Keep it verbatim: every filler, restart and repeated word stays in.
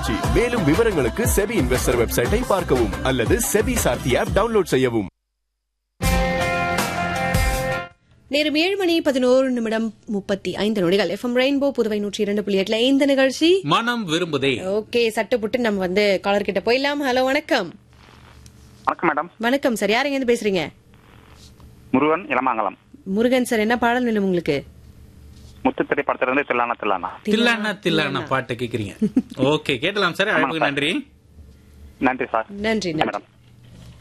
பயிற்சி. மேலும் விவரங்களுக்கு செபி இன்வெஸ்டர் வெப்சைட்டை பார்க்கவும் அல்லது செபி சார்த்தி ஆப் டவுன்லோட் செய்யவும். நேரம் ஏழு மணி பதினோரு நிமிடம் முப்பத்தி ஐந்து நொடிகள். எஃப்எம் ரெயின்போ புதுவை நூற்றி இரண்டு புள்ளி எட்டுல இந்த நிகழ்ச்சி மனம் விரும்புதே. ஓகே, சட்டு புட்டு நம்ம வந்து காலர் கிட்ட போயிடலாம். ஹலோ, வணக்கம். வணக்கம் மேடம். வணக்கம் சார், யாருங்க இருந்து பேசுறீங்க? முருகன், இளமாங்கலம். முருகன் சார், என்ன பாடல் நிலம் உங்களுக்கு? முத்து திரைப்படத்துல இருந்து தில்லானா தில்லானா தில்லானா தில்லானா பாட்டு கேக்குறீங்க. ஓகே, கேட்டலாம் சார். அழைப்புக்கு நன்றி. நன்றி சார். நன்றி நன்றி.